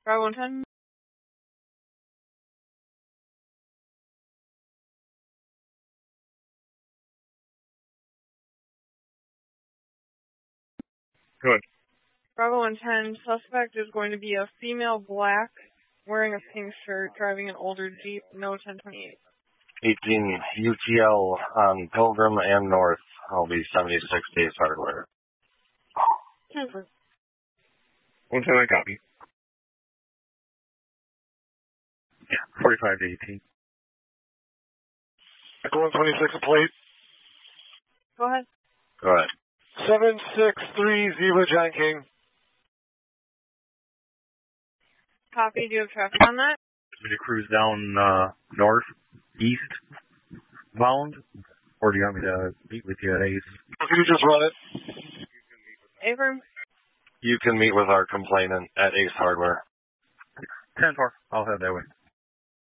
Bravo 110. Good. Bravo 110, suspect is going to be a female black, wearing a pink shirt, driving an older Jeep, no 1028. 18 UTL on Pilgrim and North. I'll be 76 days hardware. 110, I copy. Yeah, 45 to 18. Echo 126 a plate. Go ahead. Go ahead. 763 Zebra John King. Copy. Do you have traffic on that? Did you cruise down north, east, bound? Or do you want me to meet with you at Ace? Can you just run it? Affirm. You can meet with our complainant at Ace Hardware. 10-4. I'll head that way.